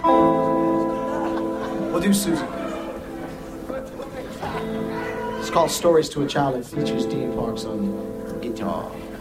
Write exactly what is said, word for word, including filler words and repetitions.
We'll do Susan. It's called Stories to a Child. It features Dean Parks on guitar.